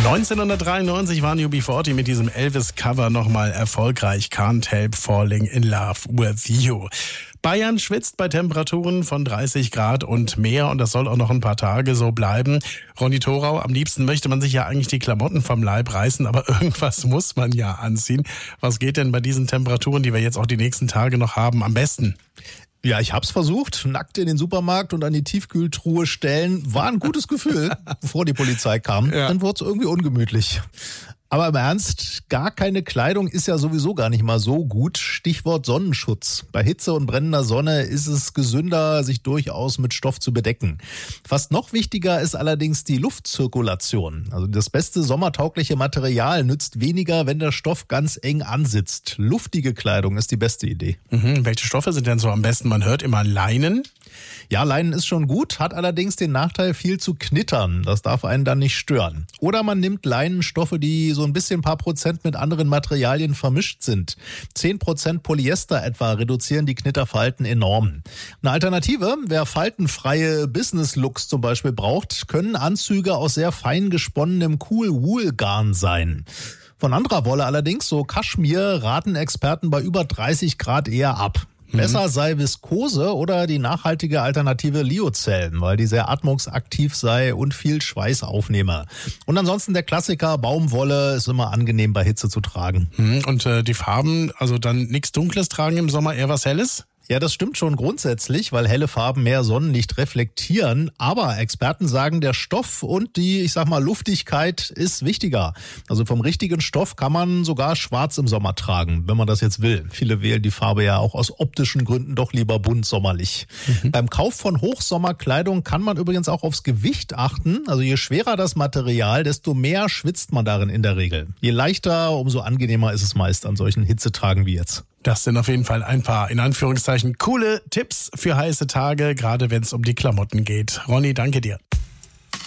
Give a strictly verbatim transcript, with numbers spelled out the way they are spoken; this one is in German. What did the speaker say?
neunzehnhundertdreiundneunzig waren U B vierzig mit diesem Elvis-Cover nochmal erfolgreich. Can't Help Falling in Love with You. Bayern schwitzt bei Temperaturen von dreißig Grad und mehr und das soll auch noch ein paar Tage so bleiben. Ronny Thorau, am liebsten möchte man sich ja eigentlich die Klamotten vom Leib reißen, aber irgendwas muss man ja anziehen. Was geht denn bei diesen Temperaturen, die wir jetzt auch die nächsten Tage noch haben, am besten? Ja, ich hab's versucht. Nackt in den Supermarkt und an die Tiefkühltruhe stellen. War ein gutes Gefühl, bevor die Polizei kam. Ja. Dann wurde es irgendwie ungemütlich. Aber im Ernst, gar keine Kleidung ist ja sowieso gar nicht mal so gut. Stichwort Sonnenschutz. Bei Hitze und brennender Sonne ist es gesünder, sich durchaus mit Stoff zu bedecken. Fast noch wichtiger ist allerdings die Luftzirkulation. Also das beste sommertaugliche Material nützt weniger, wenn der Stoff ganz eng ansitzt. Luftige Kleidung ist die beste Idee. Mhm. Welche Stoffe sind denn so am besten? Man hört immer Leinen. Ja, Leinen ist schon gut, hat allerdings den Nachteil, viel zu knittern. Das darf einen dann nicht stören. Oder man nimmt Leinenstoffe, die so ein bisschen ein paar Prozent mit anderen Materialien vermischt sind. Zehn Prozent Polyester etwa reduzieren die Knitterfalten enorm. Eine Alternative, wer faltenfreie Business-Looks zum Beispiel braucht, können Anzüge aus sehr fein gesponnenem Cool-Wool-Garn sein. Von anderer Wolle allerdings, so Kaschmir, raten Experten bei über dreißig Grad eher ab. Besser sei Viskose oder die nachhaltige Alternative Lyocell, weil die sehr atmungsaktiv sei und viel Schweiß aufnehme. Und ansonsten der Klassiker Baumwolle ist immer angenehm bei Hitze zu tragen. Und äh, die Farben, also dann nichts Dunkles tragen im Sommer, eher was Helles? Ja, das stimmt schon grundsätzlich, weil helle Farben mehr Sonnenlicht reflektieren. Aber Experten sagen, der Stoff und die, ich sag mal, Luftigkeit ist wichtiger. Also vom richtigen Stoff kann man sogar schwarz im Sommer tragen, wenn man das jetzt will. Viele wählen die Farbe ja auch aus optischen Gründen doch lieber bunt sommerlich. Mhm. Beim Kauf von Hochsommerkleidung kann man übrigens auch aufs Gewicht achten. Also je schwerer das Material, desto mehr schwitzt man darin in der Regel. Je leichter, umso angenehmer ist es meist an solchen Hitzetagen wie jetzt. Das sind auf jeden Fall ein paar, in Anführungszeichen, coole Tipps für heiße Tage, gerade wenn es um die Klamotten geht. Ronny, danke dir.